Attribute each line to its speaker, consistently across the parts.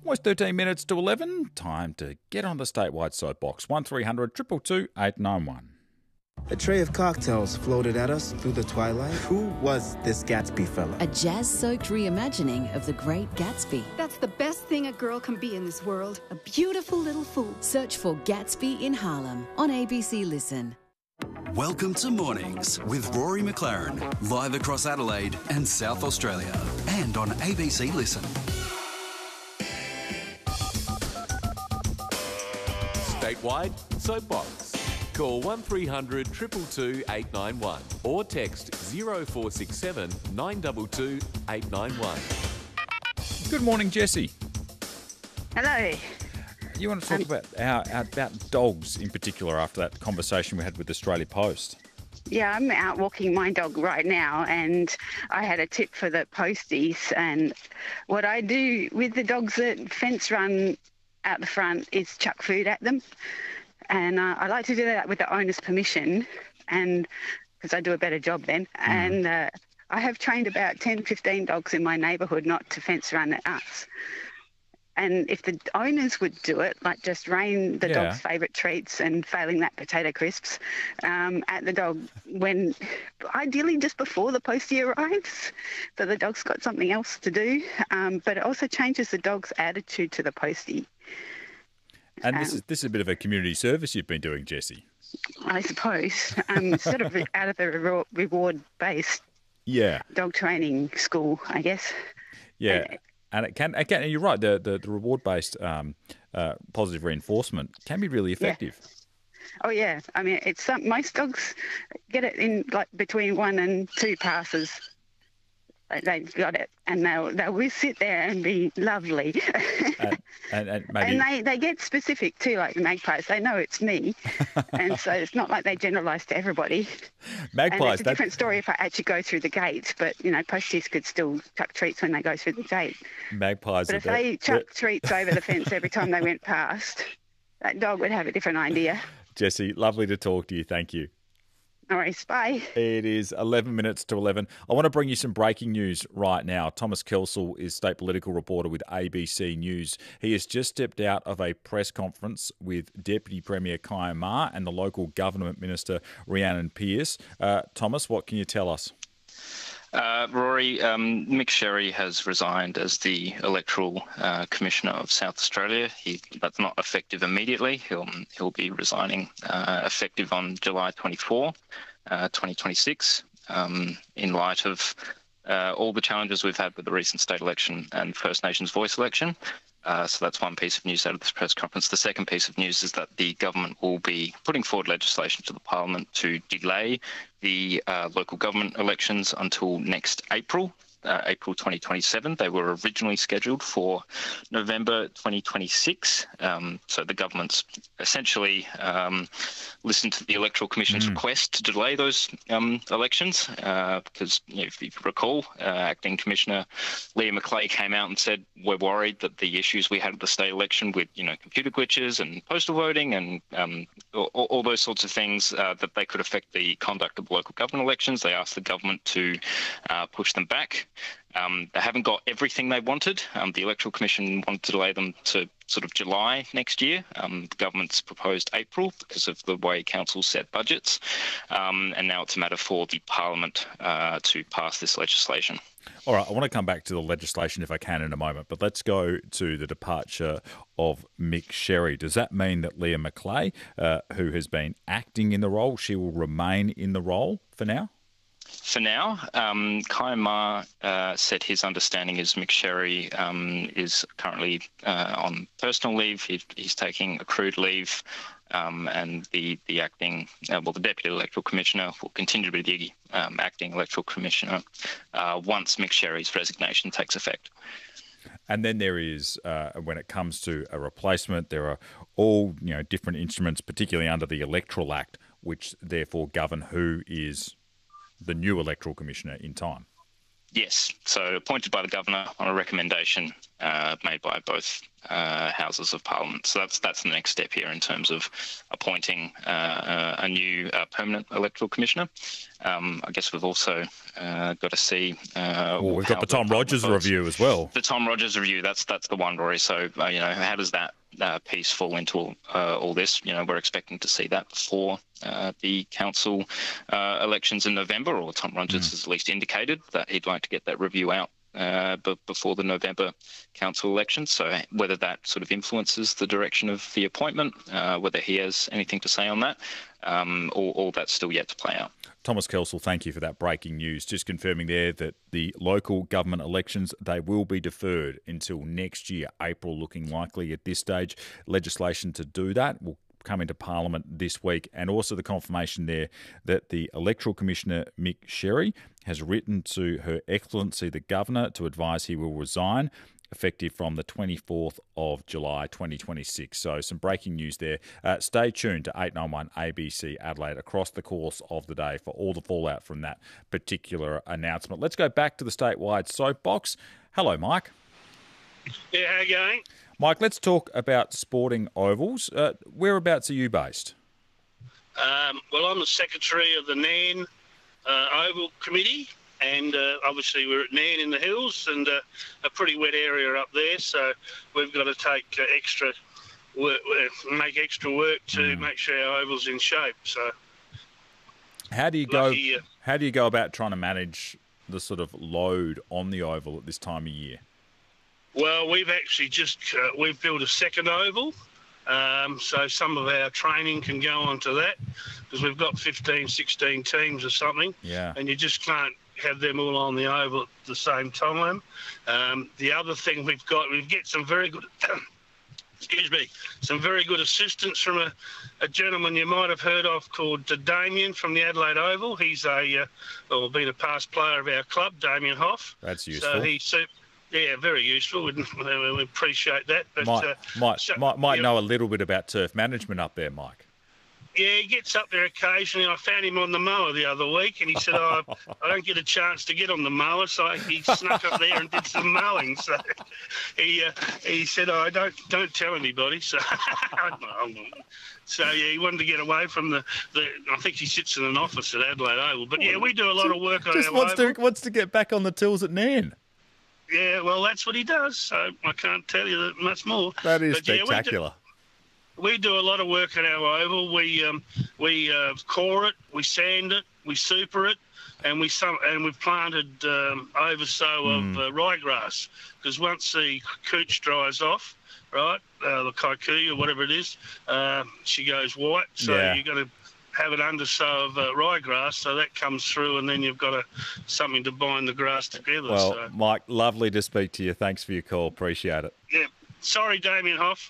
Speaker 1: Almost 13 minutes to 11. Time to get on the statewide soapbox. 1300 222 891.
Speaker 2: A tray of cocktails floated at us through the twilight. Who was this Gatsby fella?
Speaker 3: A jazz-soaked reimagining of The Great Gatsby.
Speaker 4: That's the best thing a girl can be in this world. A beautiful little fool.
Speaker 3: Search for Gatsby in Harlem on ABC Listen.
Speaker 5: Welcome to Mornings with Rory McLaren, live across Adelaide and South Australia, and on ABC Listen.
Speaker 6: Statewide Soapbox. Call 1300 222 891 or text 0467 922 891.
Speaker 1: Good morning, Jessie.
Speaker 7: Hello.
Speaker 1: You want to talk about dogs in particular after that conversation we had with Australia Post?
Speaker 7: Yeah, I'm out walking my dog right now, and I had a tip for the posties. And what I do with the dogs that fence run out the front is chuck food at them. And I like to do that with the owner's permission, and because I do a better job then. And I have trained about 10, 15 dogs in my neighbourhood not to fence run at us. And if the owners would do it, like just rain the dog's favourite treats and failing that potato crisps at the dog when, ideally just before the postie arrives, so the dog's got something else to do. But it also changes the dog's attitude to the postie.
Speaker 1: And this is a bit of a community service you've been doing, Jessie.
Speaker 7: I suppose. Sort of out of the reward-based dog training school, I guess.
Speaker 1: Yeah. And it can, and you're right, the reward-based positive reinforcement can be really effective.
Speaker 7: Yeah. Oh, yeah. I mean, most dogs get it in like between 1 and 2 passes. They've got it, and they'll sit there and be lovely.
Speaker 1: and maybe...
Speaker 7: and they get specific too, like the magpies. They know it's me, and so it's not like they generalise to everybody.
Speaker 1: Magpies.
Speaker 7: And it's a different story if I actually go through the gate, but posties could still chuck treats when they go through the gate.
Speaker 1: Magpies.
Speaker 7: But if they chuck treats over the fence every time they went past, that dog would have a different idea.
Speaker 1: Jessie, lovely to talk to you. Thank you.
Speaker 7: All right, bye.
Speaker 1: It is 11 minutes to 11. I want to bring you some breaking news right now. Thomas Kelsall is state political reporter with ABC News. He has just stepped out of a press conference with Deputy Premier Kaya Ma and the local government minister Rhiannon Pearce. Thomas, what can you tell us?
Speaker 8: Rory, Mick Sherry has resigned as the Electoral Commissioner of South Australia. That's not effective immediately. He'll be resigning effective on July 24, 2026, in light of all the challenges we've had with the recent state election and First Nations voice election. So that's one piece of news out of this press conference. The second piece of news is that the government will be putting forward legislation to the Parliament to delay the local government elections until next April. April 2027. They were originally scheduled for November 2026 . So the government's essentially listened to the Electoral Commission's request to delay those elections because, if you recall, Acting Commissioner Leah Macleay came out and said, we're worried that the issues we had at the state election with, computer glitches and postal voting and all those sorts of things, that they could affect the conduct of local government elections. They asked the government to push them back. They haven't got everything they wanted. The Electoral Commission wanted to delay them to sort of July next year. The government's proposed April because of the way councils set budgets. And now it's a matter for the Parliament to pass this legislation.
Speaker 1: All right, I want to come back to the legislation if I can in a moment, but let's go to the departure of Mick Sherry. Does that mean that Leah Macleay, who has been acting in the role, she will remain in the role for now?
Speaker 8: For now, Kaya Ma said his understanding is Mick Sherry is currently on personal leave. He's taking accrued leave, and the acting, the Deputy Electoral Commissioner will continue to be the acting Electoral Commissioner once Mick Sherry's resignation takes effect.
Speaker 1: And then there is, when it comes to a replacement, there are all different instruments, particularly under the Electoral Act, which therefore govern who is the new Electoral Commissioner in time.
Speaker 8: Yes, so appointed by the Governor on a recommendation made by both Houses of Parliament. So that's the next step here in terms of appointing a new permanent electoral commissioner. I guess we've also got to see.
Speaker 1: We've got the Tom Rogers review as well.
Speaker 8: The Tom Rogers review, that's the one, Rory. So how does that piece fall into all this? We're expecting to see that before the council elections in November, or Tom Rogers has at least indicated that he'd like to get that review out before the November council elections. So whether that sort of influences the direction of the appointment, whether he has anything to say on that, all that's still yet to play out.
Speaker 1: Thomas Kelsall, thank you for that breaking news. Just confirming there that the local government elections, they will be deferred until next year, April, looking likely at this stage. Legislation to do that will come into Parliament this week, and also the confirmation there that the Electoral Commissioner Mick Sherry has written to Her Excellency the Governor to advise he will resign, effective from the 24th of July 2026. So some breaking news there. Stay tuned to 891 ABC Adelaide across the course of the day for all the fallout from that particular announcement. Let's go back to the statewide soapbox. Hello, Mike.
Speaker 9: Yeah, how you going?
Speaker 1: Mike, let's talk about sporting ovals. Whereabouts are you based?
Speaker 9: Well, I'm the secretary of the Nairn Oval Committee, and obviously we're at Nairn in the hills, and a pretty wet area up there, so we've got to take extra work, make extra work to make sure our oval's in shape. So,
Speaker 1: how do you go about trying to manage the sort of load on the oval at this time of year?
Speaker 9: Well, we've actually we've built a second oval, so some of our training can go onto that, because we've got 15, 16 teams or something, and you just can't have them all on the oval at the same time. The other thing we get some very good, some very good assistance from a gentleman you might have heard of called Damien from the Adelaide Oval. He's been a past player of our club, Damien Hoff.
Speaker 1: That's useful.
Speaker 9: So yeah, very useful. We appreciate that. But
Speaker 1: might know a little bit about turf management up there, Mike.
Speaker 9: Yeah, he gets up there occasionally. I found him on the mower the other week, and he said, I don't get a chance to get on the mower, so he snuck up there and did some mowing. So he said, don't tell anybody. So, he wanted to get away from the I think he sits in an office at Adelaide Oval. But, yeah, we do a lot of work on our oval.
Speaker 1: Wants to get back on the tools at Nairn.
Speaker 9: Yeah, well, that's what he does, so I can't tell you that much more.
Speaker 1: That is spectacular.
Speaker 9: We do a lot of work at our oval. We core it, we sand it, we super it, and we've planted oversow of ryegrass, because once the cooch dries off, right, the kikuyu or whatever it is, she goes white. So you've got to have an undersow of ryegrass, so that comes through, and then you've got something to bind the grass together.
Speaker 1: Well, Mike, lovely to speak to you. Thanks for your call. Appreciate it.
Speaker 9: Yeah. Sorry, Damien Hoff.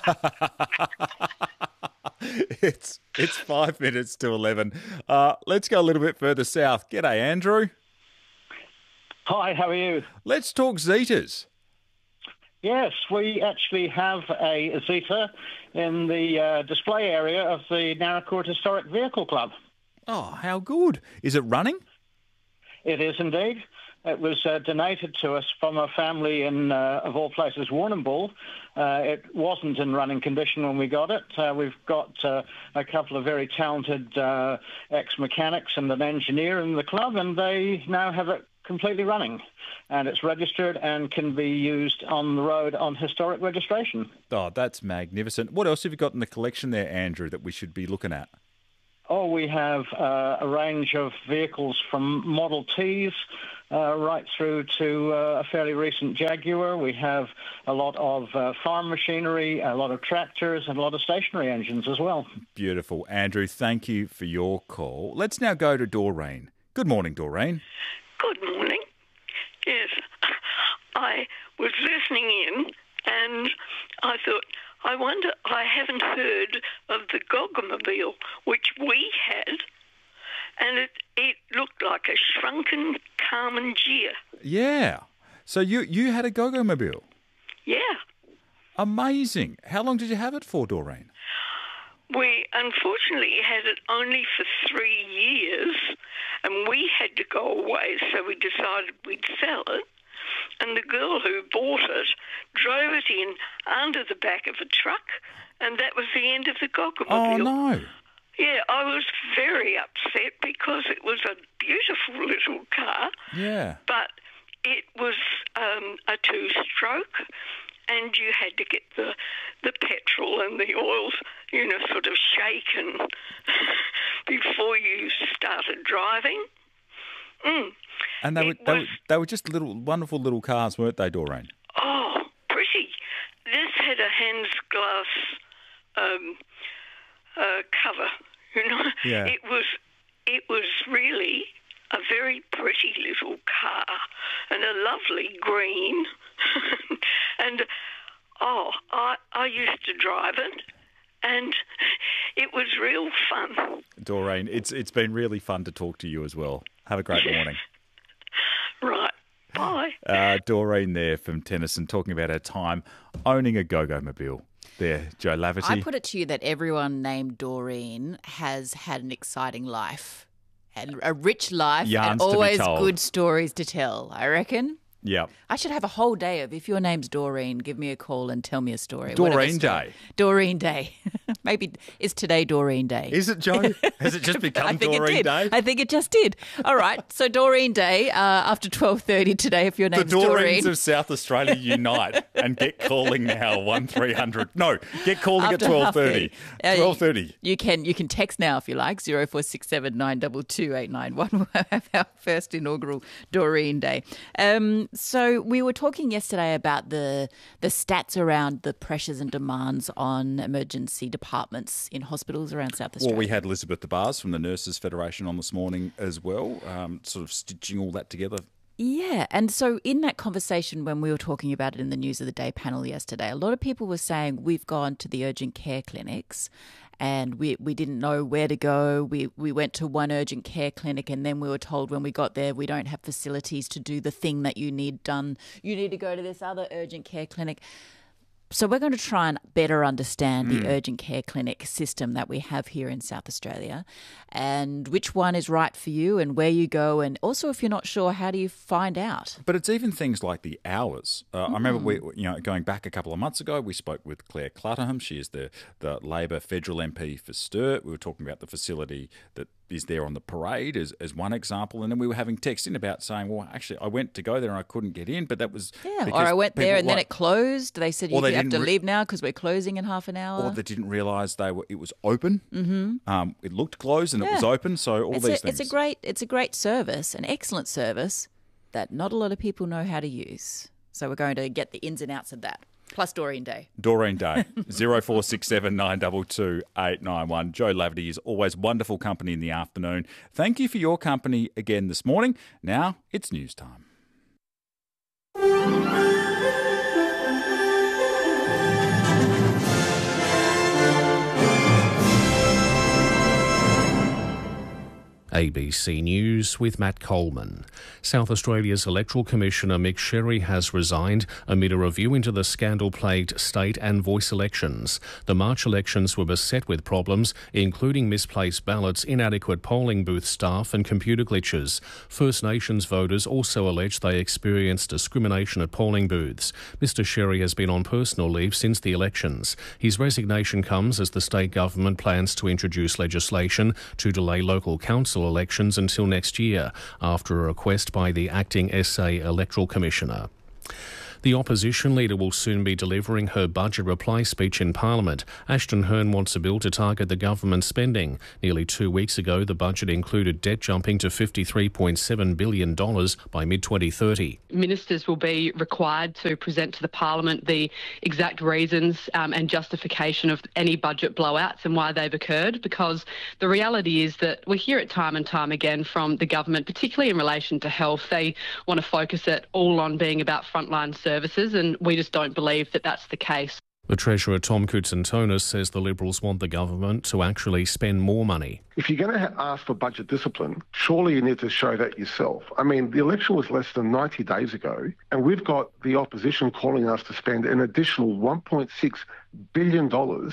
Speaker 1: It's 5 minutes to 11. Let's go a little bit further south. G'day, Andrew.
Speaker 10: Hi, how are you?
Speaker 1: Let's talk Zetas.
Speaker 10: Yes, we actually have a Zeta in the display area of the Naracoorte Historic Vehicle Club.
Speaker 1: Oh, how good. Is it running?
Speaker 10: It is indeed. It was donated to us from a family in, of all places, Warrnambool. It wasn't in running condition when we got it. We've got a couple of very talented ex-mechanics and an engineer in the club, and they now have it completely running. And it's registered and can be used on the road on historic registration.
Speaker 1: Oh, that's magnificent. What else have you got in the collection there, Andrew, that we should be looking at?
Speaker 10: Oh, we have a range of vehicles from Model Ts right through to a fairly recent Jaguar. We have a lot of farm machinery, a lot of tractors, and a lot of stationary engines as well.
Speaker 1: Beautiful. Andrew, thank you for your call. Let's now go to Doreen. Good morning, Doreen.
Speaker 11: Good morning. Yes, I was listening in and I thought, I wonder, I haven't heard of the Goggamobile, which we had, and it looked like a shrunken Carmen Gia.
Speaker 1: Yeah. So you had a Goggamobile?
Speaker 11: Yeah.
Speaker 1: Amazing. How long did you have it for, Doreen?
Speaker 11: we unfortunately had it only for 3 years, and we had to go away, so we decided we'd sell it. And the girl who bought it drove it in under the back of a truck, and that was the end of the Gogamobile.
Speaker 1: Oh, no.
Speaker 11: Yeah, I was very upset because it was a beautiful little car.
Speaker 1: Yeah.
Speaker 11: But it was a two-stroke, and you had to get the petrol and the oils, sort of shaken before you started driving.
Speaker 1: And they were just wonderful little cars, weren't they, Doreen?
Speaker 11: Oh, pretty. This had a Hans glass cover,
Speaker 1: Yeah.
Speaker 11: It was really a very pretty little car and a lovely green. And, I used to drive it, and it was real fun.
Speaker 1: Doreen, it's been really fun to talk to you as well. Have a great morning.
Speaker 11: Right. Bye.
Speaker 1: Doreen there from Tennyson talking about her time owning a Gogomobile. There, Joe Laverty.
Speaker 12: I put it to you that everyone named Doreen has had an exciting life and a rich life and always good stories to tell, I reckon.
Speaker 1: Yeah.
Speaker 12: I should have a whole day of, if your name's Doreen, give me a call and tell me a story.
Speaker 1: Doreen Day.
Speaker 12: Doreen Day. Maybe is today Doreen Day?
Speaker 1: Is it, Joe? Has it just become Doreen Day?
Speaker 12: I think it just did. All right. So Doreen Day after 12:30 today. If your name's Doreen.
Speaker 1: The Doreens of South Australia unite and get calling now 1300. No, get calling
Speaker 12: After
Speaker 1: at 12:30. 12:30.
Speaker 12: You can text now if you like 0467 922 891. We'll have our first inaugural Doreen Day. So we were talking yesterday about the stats around the pressures and demands on emergency departments in hospitals around South Australia.
Speaker 1: Well, we had Elizabeth DeBars from the Nurses Federation on this morning as well, sort of stitching all that together.
Speaker 12: Yeah, and so in that conversation when we were talking about it in the News of the Day panel yesterday, a lot of people were saying we've gone to the urgent care clinics and we didn't know where to go. We went to one urgent care clinic and then we were told when we got there we don't have facilities to do the thing that you need done. You need to go to this other urgent care clinic. So we're going to try and better understand the urgent care clinic system that we have here in South Australia and which one is right for you and where you go. And also, if you're not sure, how do you find out?
Speaker 1: But it's even things like the hours. I remember going back a couple of months ago, we spoke with Claire Clutterham. She is the Labor federal MP for Sturt. We were talking about the facility that is there on the parade as one example. And then we were having text in about saying, well, actually, I went to go there and I couldn't get in, but that was...
Speaker 12: Yeah, or I went there and then it closed. They said you have to leave now because we're closing in half an hour.
Speaker 1: Or they didn't realise it was open. Mm-hmm. It looked closed and it was open, so these things.
Speaker 12: It's a great service, an excellent service that not a lot of people know how to use. So we're going to get the ins and outs of that. Plus Doreen Day.
Speaker 1: Doreen Day, 0467 922 891. Joe Laverty is always wonderful company in the afternoon. Thank you for your company again this morning. Now it's news time.
Speaker 13: ABC News with Matt Coleman. South Australia's Electoral Commissioner Mick Sherry has resigned amid a review into the scandal-plagued state and voice elections. The March elections were beset with problems, including misplaced ballots, inadequate polling booth staff and computer glitches. First Nations voters also alleged they experienced discrimination at polling booths. Mr Sherry has been on personal leave since the elections. His resignation comes as the state government plans to introduce legislation to delay local council elections until next year, after a request by the acting SA Electoral Commissioner. The opposition leader will soon be delivering her budget reply speech in Parliament. Ashton Hearn wants a bill to target the government's spending. Nearly 2 weeks ago, the budget included debt jumping to $53.7 billion by mid-2030.
Speaker 14: Ministers will be required to present to the Parliament the exact reasons and justification of any budget blowouts and why they've occurred, because the reality is that we hear it time and time again from the government, particularly in relation to health. They want to focus it all on being about frontline services, and we just don't believe that that's the case.
Speaker 13: The Treasurer Tom Koutsantonis says the Liberals want the government to actually spend more money.
Speaker 15: If you're going to ask for budget discipline, surely you need to show that yourself. I mean, the election was less than 90 days ago, and we've got the opposition calling us to spend an additional $1.6 billion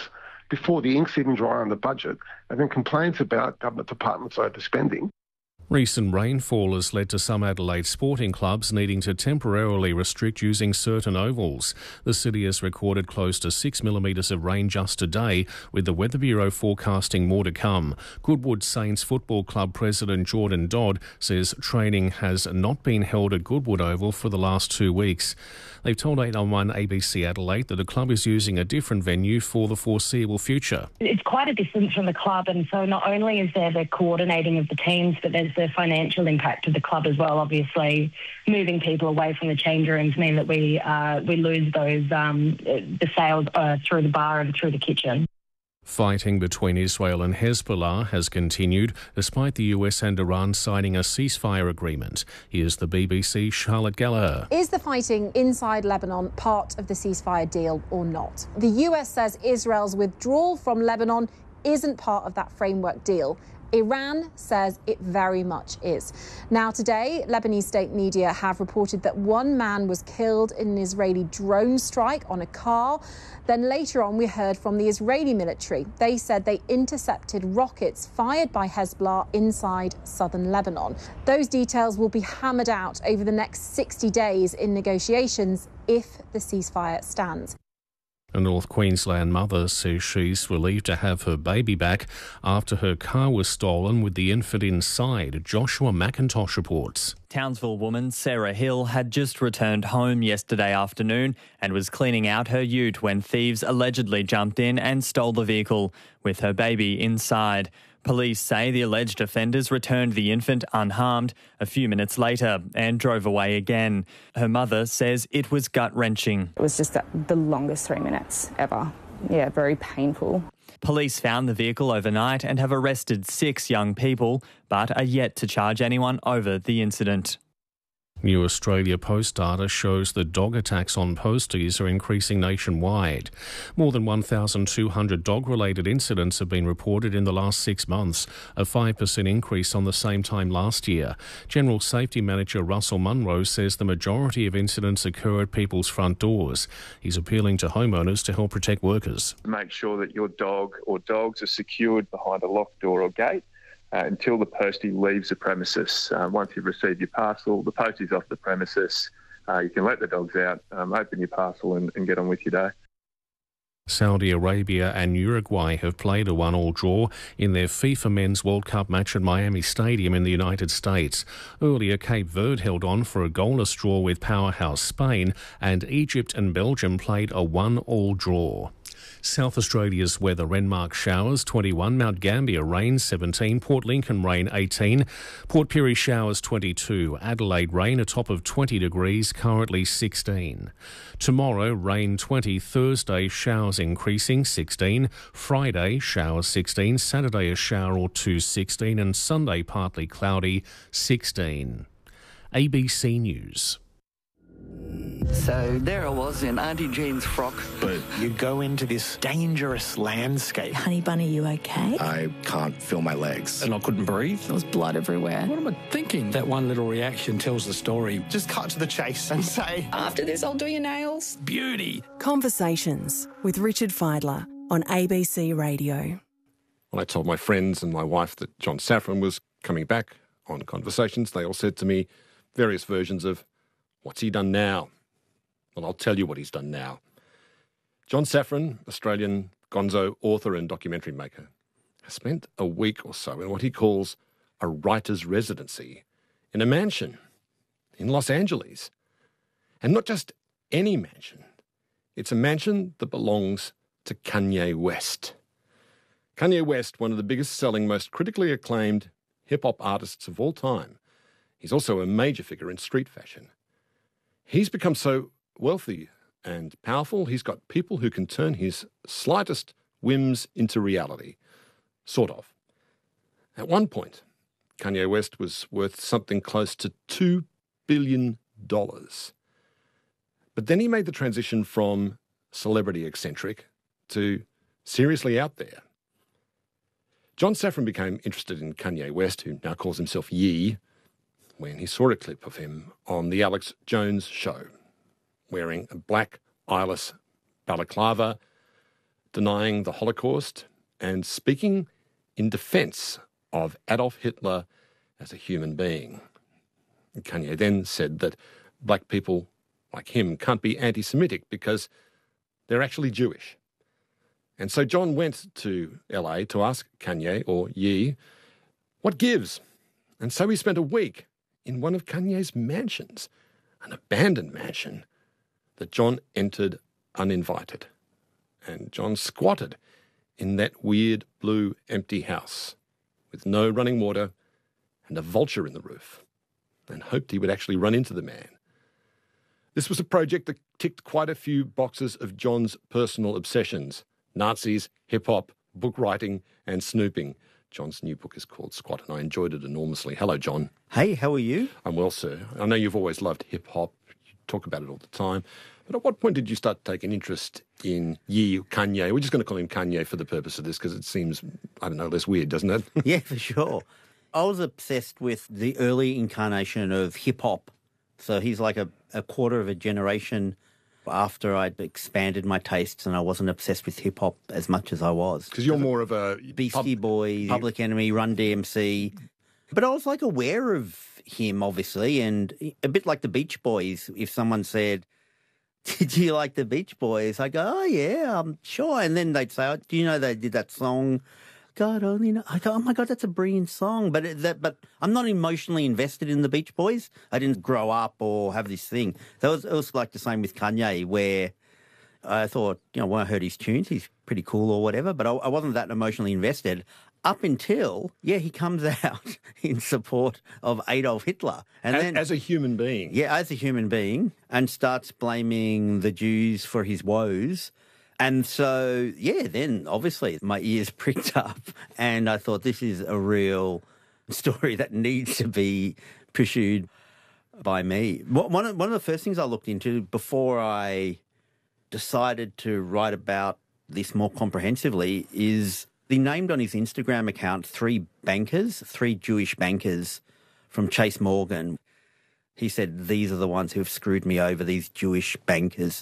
Speaker 15: before the ink's even dry on the budget, and then complains about government departments overspending.
Speaker 13: Recent rainfall has led to some Adelaide sporting clubs needing to temporarily restrict using certain ovals. The city has recorded close to 6 millimetres of rain just today, with the Weather Bureau forecasting more to come. Goodwood Saints Football Club President Jordan Dodd says training has not been held at Goodwood Oval for the last 2 weeks. They've told 8on1 ABC Adelaide that the club is using a different venue for the foreseeable future.
Speaker 16: It's quite a distance from the club, and so not only is there the coordinating of the teams, but there's the financial impact of the club as well. Obviously, moving people away from the change rooms mean that we lose those the sales through the bar and through the kitchen.
Speaker 13: Fighting between Israel and Hezbollah has continued despite the US and Iran signing a ceasefire agreement. Here's the BBC's Charlotte Gallagher.
Speaker 17: Is the fighting inside Lebanon part of the ceasefire deal or not? The US says Israel's withdrawal from Lebanon isn't part of that framework deal. Iran says it very much is. Now today, Lebanese state media have reported that one man was killed in an Israeli drone strike on a car. Then later on, we heard from the Israeli military. They said they intercepted rockets fired by Hezbollah inside southern Lebanon. Those details will be hammered out over the next 60 days in negotiations if the ceasefire stands.
Speaker 13: A North Queensland mother says she's relieved to have her baby back after her car was stolen with the infant inside. Joshua McIntosh reports.
Speaker 18: Townsville woman Sarah Hill had just returned home yesterday afternoon and was cleaning out her ute when thieves allegedly jumped in and stole the vehicle with her baby inside. Police say the alleged offenders returned the infant unharmed a few minutes later and drove away again. Her mother says it was gut-wrenching.
Speaker 19: It was just the longest 3 minutes ever. Yeah, very painful.
Speaker 18: Police found the vehicle overnight and have arrested 6 young people, but are yet to charge anyone over the incident.
Speaker 13: New Australia Post data shows that dog attacks on posties are increasing nationwide. More than 1,200 dog-related incidents have been reported in the last 6 months, a 5% increase on the same time last year. General Safety Manager Russell Munro says the majority of incidents occur at people's front doors. He's appealing to homeowners to help protect workers.
Speaker 20: Make sure that your dog or dogs are secured behind a locked door or gate until the postie leaves the premises. Once you've received your parcel, the postie's off the premises. You can let the dogs out, open your parcel and get on with your day.
Speaker 13: Saudi Arabia and Uruguay have played a 1-1 draw in their FIFA Men's World Cup match at Miami Stadium in the United States. Earlier, Cape Verde held on for a goalless draw with powerhouse Spain, and Egypt and Belgium played a 1-1 draw. South Australia's weather: Renmark showers 21, Mount Gambier rain 17, Port Lincoln rain 18, Port Pirie showers 22, Adelaide rain a top of 20 degrees, currently 16. Tomorrow rain 20, Thursday showers increasing 16, Friday showers 16, Saturday a shower or two 16, and Sunday partly cloudy 16. ABC News.
Speaker 21: So there I was in Auntie Jean's frock.
Speaker 22: But you go into this dangerous landscape.
Speaker 23: Honey Bunny, you okay?
Speaker 22: I can't feel my legs.
Speaker 24: And I couldn't breathe.
Speaker 23: There was blood everywhere.
Speaker 24: What am I thinking? That one little reaction tells the story.
Speaker 22: Just cut to the chase and say,
Speaker 23: after this, I'll do your nails.
Speaker 24: Beauty.
Speaker 25: Conversations with Richard Fidler on ABC Radio.
Speaker 26: When I told my friends and my wife that John Safran was coming back on Conversations, they all said to me various versions of, what's he done now? Well, I'll tell you what he's done now. John Safran, Australian gonzo author and documentary maker, has spent a week or so in what he calls a writer's residency in a mansion in Los Angeles. And not just any mansion. It's a mansion that belongs to Kanye West. Kanye West, one of the biggest selling, most critically acclaimed hip-hop artists of all time. He's also a major figure in street fashion. He's become so wealthy and powerful, he's got people who can turn his slightest whims into reality. Sort of. At one point, Kanye West was worth something close to $2 billion. But then he made the transition from celebrity eccentric to seriously out there. John Safran became interested in Kanye West, who now calls himself Ye, when he saw a clip of him on the Alex Jones show, wearing a black eyeless balaclava, denying the Holocaust and speaking in defence of Adolf Hitler as a human being. Kanye then said that black people like him can't be anti-Semitic because they're actually Jewish. And so John went to LA to ask Kanye, or Ye, what gives? And so he spent a week in one of Kanye's mansions, an abandoned mansion that John entered uninvited. And John squatted in that weird blue empty house with no running water and a vulture in the roof, and hoped he would actually run into the man. This was a project that ticked quite a few boxes of John's personal obsessions: Nazis, hip-hop, book writing and snooping. John's new book is called Squat, and I enjoyed it enormously. Hello, John.
Speaker 2: Hey, how are you?
Speaker 26: I'm well, sir. I know you've always loved hip-hop. You talk about it all the time. But at what point did you start to take an interest in Kanye? We're just going to call him Kanye for the purpose of this because it seems, I don't know, less weird, doesn't it?
Speaker 2: Yeah, for sure. I was obsessed with the early incarnation of hip-hop. So he's like a quarter of a generation after I'd expanded my tastes and I wasn't obsessed with hip-hop as much as I was.
Speaker 26: Because you're more of a...
Speaker 2: Beastie Boys, Public Enemy, Run DMC. But I was like aware of him, obviously, and a bit like the Beach Boys. If someone said, did you like the Beach Boys? I go, oh, yeah, I'm sure. And then they'd say, oh, do you know they did that song, God only knows? I go, oh, my God, that's a brilliant song. But I'm not emotionally invested in the Beach Boys. I didn't grow up or have this thing. So it was like the same with Kanye, where I thought, when I heard his tunes, he's pretty cool or whatever, but I wasn't that emotionally invested up until, he comes out in support of Adolf Hitler. And then,
Speaker 26: as a human being.
Speaker 2: Yeah, as a human being, and starts blaming the Jews for his woes. And so, then obviously my ears pricked up and I thought this is a real story that needs to be pursued by me. One of the first things I looked into before I decided to write about this more comprehensively is he named on his Instagram account 3 Jewish bankers from Chase Morgan. He said, these are the ones who have screwed me over, these Jewish bankers.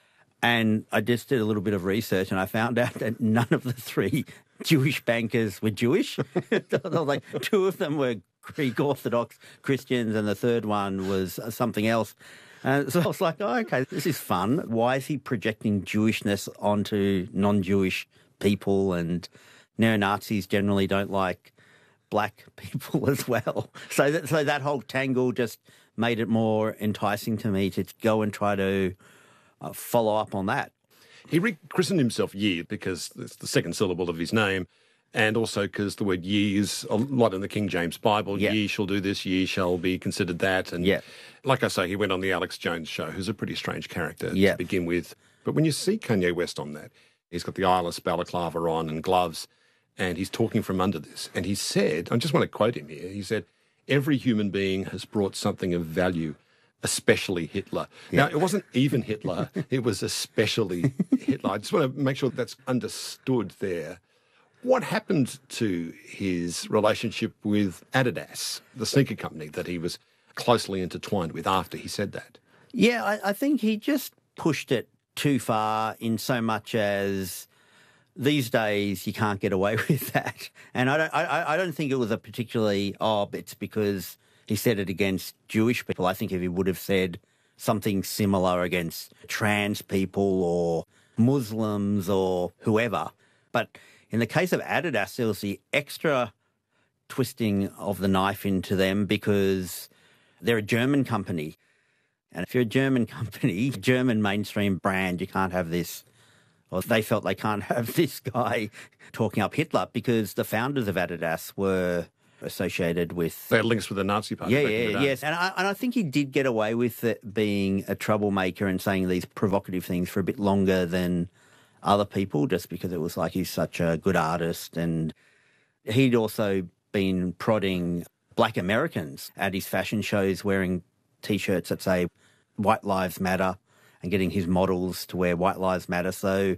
Speaker 2: And I just did a little bit of research and I found out that none of the 3 Jewish bankers were Jewish. Like 2 of them were Greek Orthodox Christians and the third one was something else. And so I was like, oh, okay, this is fun. Why is he projecting Jewishness onto non-Jewish people? And neo-Nazis generally don't like black people as well. So that whole tangle just made it more enticing to me to go and try to follow up on that.
Speaker 26: He rechristened himself Ye because it's the second syllable of his name, and also because the word ye is a lot in the King James Bible. Yeah. Ye shall do this, ye shall be considered that. And like I say, he went on the Alex Jones show, who's a pretty strange character to begin with. But when you see Kanye West on that, he's got the eyeless balaclava on and gloves, and he's talking from under this. And he said, I just want to quote him here, he said, every human being has brought something of value, especially Hitler. Now, it wasn't even Hitler, it was especially Hitler. I just want to make sure that's understood there. What happened to his relationship with Adidas, the sneaker company that he was closely intertwined with after he said that?
Speaker 2: Yeah, I think he just pushed it too far in so much as these days you can't get away with that. And I don't think it was a particularly, it's because he said it against Jewish people. I think if he would have said something similar against trans people or Muslims or whoever. But in the case of Adidas, there was the extra twisting of the knife into them because they're a German company. And if you're a German company, German mainstream brand, you can't have this. Or they felt they can't have this guy talking up Hitler because the founders of Adidas were associated with...
Speaker 26: They had links with the Nazi Party.
Speaker 2: Yes. And I think he did get away with it being a troublemaker and saying these provocative things for a bit longer than other people, just because it was like he's such a good artist. And he'd also been prodding black Americans at his fashion shows wearing T-shirts that say White Lives Matter and getting his models to wear White Lives Matter. So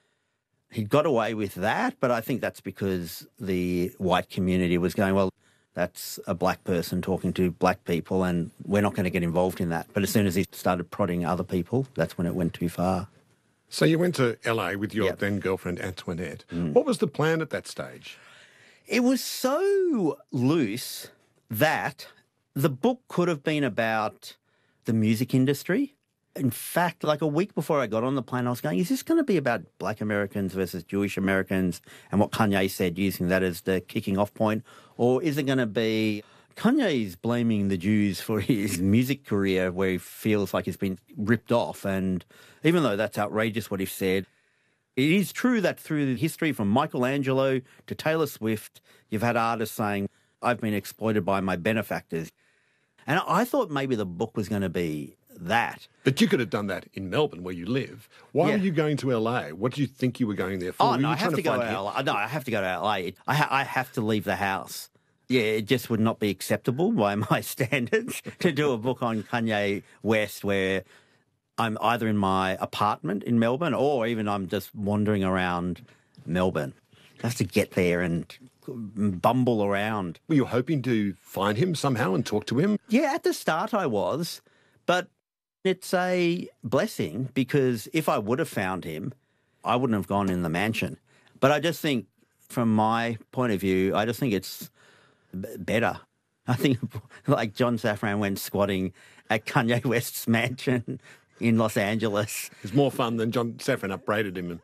Speaker 2: he got away with that, but I think that's because the white community was going, well, that's a black person talking to black people and we're not going to get involved in that. But as soon as he started prodding other people, that's when it went too far.
Speaker 26: So you went to LA with your then girlfriend Antoinette. What was the plan at that stage?
Speaker 2: It was so loose that the book could have been about the music industry. In fact, like a week before I got on the plane, I was going, is this going to be about Black Americans versus Jewish Americans and what Kanye said, using that as the kicking off point? Or is it going to be Kanye's blaming the Jews for his music career where he feels like he's been ripped off? And even though that's outrageous what he said, it is true that through history, from Michelangelo to Taylor Swift, you've had artists saying, I've been exploited by my benefactors. And I thought maybe the book was going to be that.
Speaker 26: But you could have done that in Melbourne, where you live. Why were you going to LA? What do you think you were going there for?
Speaker 2: Oh, no, I have to go to LA. No, I have to go to LA. I have to leave the house. Yeah, it just would not be acceptable by my standards to do a book on Kanye West where I'm either in my apartment in Melbourne or even I'm just wandering around Melbourne. I have to get there and bumble around.
Speaker 26: Were you hoping to find him somehow and talk to him?
Speaker 2: Yeah, at the start I was, but it's a blessing because if I would have found him, I wouldn't have gone in the mansion. But I just think, from my point of view, I just think it's better. I think like John Safran went squatting at Kanye West's mansion in Los Angeles.
Speaker 26: It's more fun than John Safran upbraided him.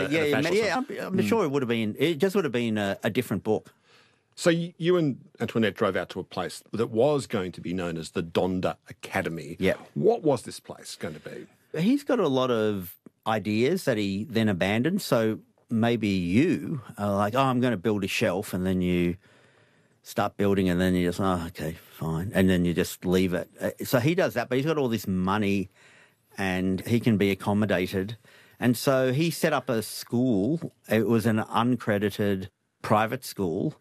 Speaker 2: I'm sure it would have been. It just would have been a different book.
Speaker 26: So you and Antoinette drove out to a place that was going to be known as the Donda Academy.
Speaker 2: Yeah.
Speaker 26: What was this place going to be?
Speaker 2: He's got a lot of ideas that he then abandoned. So maybe you are like, oh, I'm going to build a shelf, and then you start building, and then you just, oh, okay, fine, and then you just leave it. So he does that, but he's got all this money, and he can be accommodated. And so he set up a school. It was an uncredited private school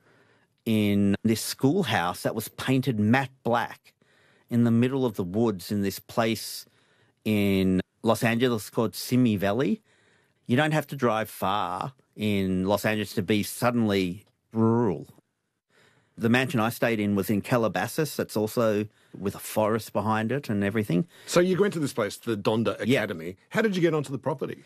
Speaker 2: in this schoolhouse that was painted matte black in the middle of the woods in this place in Los Angeles called Simi Valley. You don't have to drive far in Los Angeles to be suddenly rural. The mansion I stayed in was in Calabasas. That's also with a forest behind it and everything.
Speaker 26: So you went to this place, the Donda Academy. Yeah. How did you get onto the property?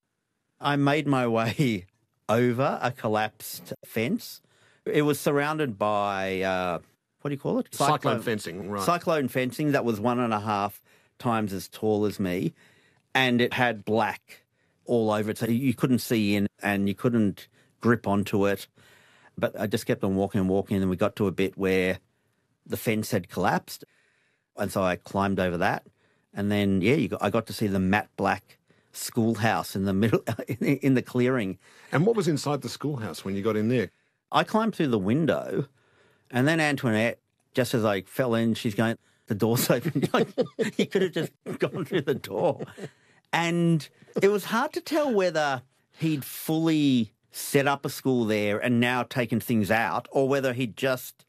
Speaker 2: I made my way over a collapsed fence. It was surrounded by, what do you call it?
Speaker 26: Cyclone fencing, right.
Speaker 2: Cyclone fencing that was 1.5 times as tall as me. And it had black all over it. So you couldn't see in and you couldn't grip onto it. But I just kept on walking, and we got to a bit where the fence had collapsed. And so I climbed over that. And then, I got to see the matte black schoolhouse in the middle, in the clearing.
Speaker 26: And what was inside the schoolhouse when you got in there?
Speaker 2: I climbed through the window, and then Antoinette, just as I fell in, she's going, the door's open. You could have just gone through the door. And it was hard to tell whether he'd fully set up a school there and now taken things out, or whether he'd just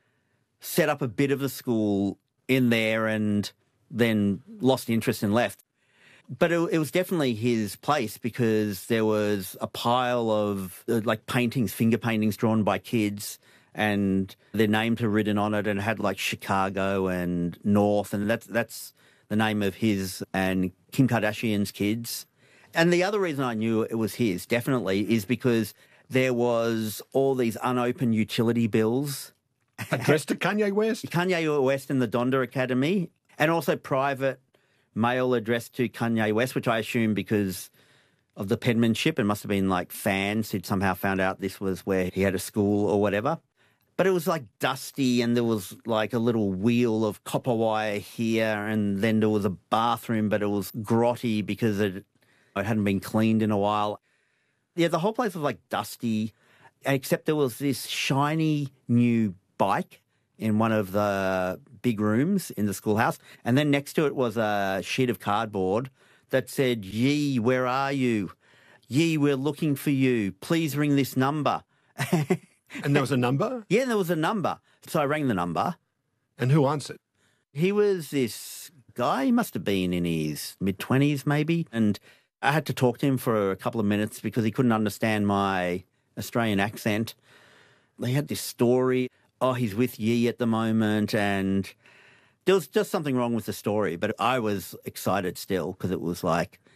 Speaker 2: set up a bit of the school in there and then lost interest and left. But it was definitely his place because there was a pile of paintings, finger paintings drawn by kids, and their names were written on it, and it had like Chicago and North, and that's the name of his and Kim Kardashian's kids. And the other reason I knew it was his, definitely, is because there was all these unopened utility bills.
Speaker 26: Addressed to Kanye West?
Speaker 2: Kanye West and the Donda Academy, and also private mail addressed to Kanye West, which I assume because of the penmanship, it must have been like fans who'd somehow found out this was where he had a school or whatever. But it was like dusty, and there was like a little wheel of copper wire here, and then there was a bathroom, but it was grotty because it hadn't been cleaned in a while. Yeah, the whole place was like dusty, except there was this shiny new bike in one of the big rooms in the schoolhouse. And then next to it was a sheet of cardboard that said, "Yee, where are you? Yee, we're looking for you. Please ring this number."
Speaker 26: And there was a number?
Speaker 2: Yeah, there was a number. So I rang the number.
Speaker 26: And who answered?
Speaker 2: He was this guy. He must have been in his mid-20s maybe. And I had to talk to him for a couple of minutes because he couldn't understand my Australian accent. They had this story. Oh, he's with Yee at the moment, and there was just something wrong with the story. But I was excited still because it was like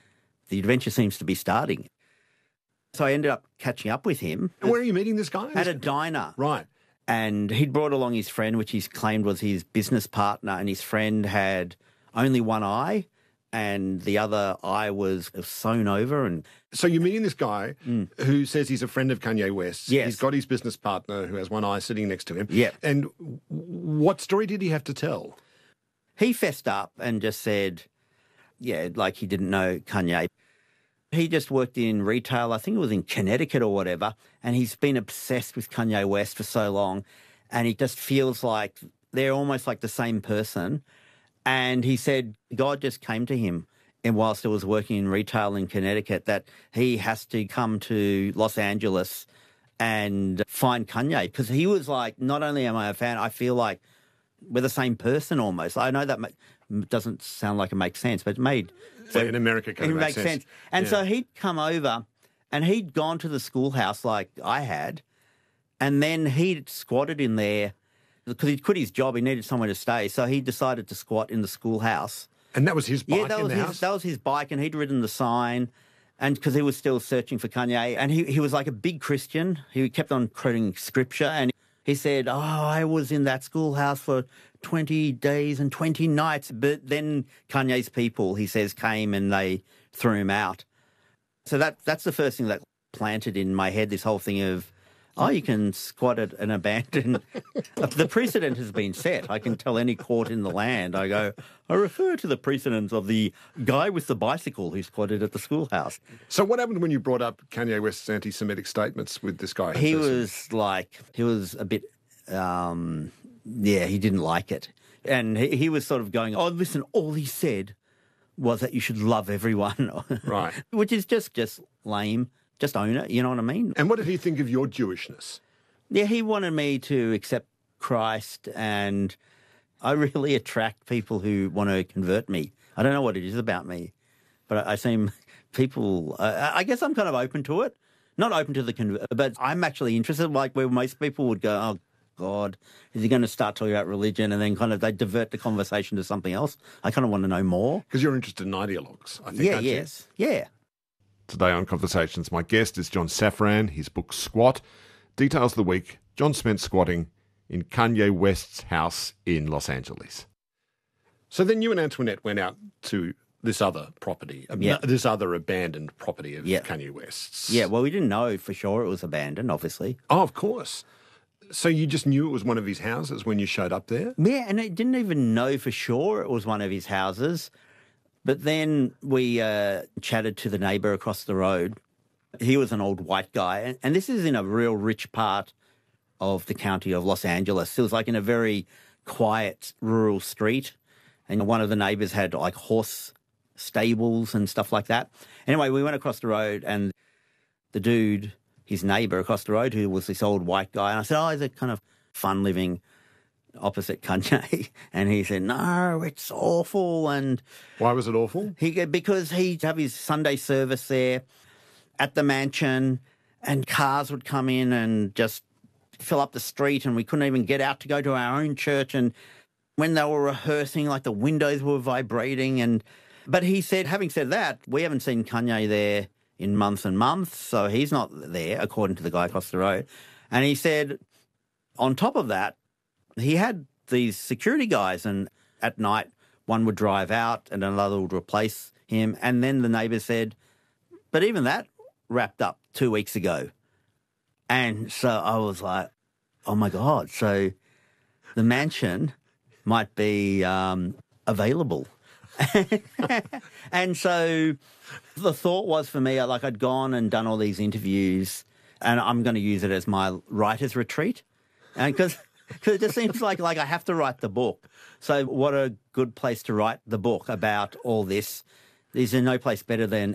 Speaker 2: the adventure seems to be starting. So I ended up catching up with him.
Speaker 26: And where are you meeting this guy?
Speaker 2: At a diner.
Speaker 26: Right.
Speaker 2: And he'd brought along his friend, which he's claimed was his business partner, and his friend had only one eye, and the other eye was sewn over. And
Speaker 26: so you're meeting this guy who says he's a friend of Kanye West.
Speaker 2: Yes.
Speaker 26: He's got his business partner who has one eye sitting next to him.
Speaker 2: Yeah.
Speaker 26: And what story did he have to tell?
Speaker 2: He fessed up and just said, yeah, like he didn't know Kanye. He just worked in retail, I think it was in Connecticut or whatever, and he's been obsessed with Kanye West for so long, and he just feels like they're almost like the same person. And he said God just came to him, and whilst he was working in retail in Connecticut, that he has to come to Los Angeles and find Kanye, because he was like, not only am I a fan, I feel like we're the same person almost. I know that doesn't sound like it makes sense, but it made...
Speaker 26: So in America, it
Speaker 2: makes sense. And so he'd come over and he'd gone to the schoolhouse like I had, and then he'd squatted in there because he'd quit his job. He needed somewhere to stay. So he decided to squat in the schoolhouse.
Speaker 26: And that was his bike in the house?
Speaker 2: That was his bike, and he'd ridden the sign, and because he was still searching for Kanye. And he was like a big Christian. He kept on quoting scripture, and he said, I was in that schoolhouse for 20 days and 20 nights. But then Kanye's people, he says, came and they threw him out. So that's the first thing that planted in my head, this whole thing of, you can squat at an abandoned... The precedent has been set. I can tell any court in the land. I go, I refer to the precedents of the guy with the bicycle who squatted at the schoolhouse.
Speaker 26: So what happened when you brought up Kanye West's anti-Semitic statements with this guy?
Speaker 2: He was a bit... he didn't like it. And he was sort of going, listen, all he said was that you should love everyone.
Speaker 26: Right.
Speaker 2: Which is just lame. Just own it, you know what I mean?
Speaker 26: And what did he think of your Jewishness?
Speaker 2: Yeah, he wanted me to accept Christ, and I really attract people who want to convert me. I don't know what it is about me, but I seem people... I guess I'm kind of open to it. Not open to the but I'm actually interested, like where most people would go, oh, God, is he going to start talking about religion? And then kind of they divert the conversation to something else. I kind of want to know more.
Speaker 26: Because you're interested in ideologues, I think, aren't you?
Speaker 2: Yeah.
Speaker 26: Today on Conversations, my guest is John Safran. His book, Squat. Details of the week, John spent squatting in Kanye West's house in Los Angeles. So then you and Antoinette went out to this other property, this other abandoned property of Kanye West's.
Speaker 2: Yeah, well, we didn't know for sure it was abandoned, obviously.
Speaker 26: Oh, of course. So you just knew it was one of his houses when you showed up there?
Speaker 2: Yeah, and I didn't even know for sure it was one of his houses. But then we chatted to the neighbour across the road. He was an old white guy. And this is in a real rich part of the county of Los Angeles. It was like in a very quiet rural street. And one of the neighbours had like horse stables and stuff like that. Anyway, we went across the road, and the dude, his neighbour across the road, who was this old white guy, and I said, is it kind of fun living opposite Kanye? And he said, no, it's awful. And
Speaker 26: why was it awful?
Speaker 2: Because he'd have his Sunday service there at the mansion, and cars would come in and just fill up the street, and we couldn't even get out to go to our own church. And when they were rehearsing, like the windows were vibrating. But he said, having said that, we haven't seen Kanye there in months and months, so he's not there, according to the guy across the road. And he said, on top of that, he had these security guys, and at night one would drive out and another would replace him. And then the neighbour said, but even that wrapped up 2 weeks ago. And so I was like, oh my God, so the mansion might be available. And so the thought was for me, like I'd gone and done all these interviews, and I'm going to use it as my writer's retreat. And because it just seems like I have to write the book. So what a good place to write the book about all this. There's no place better than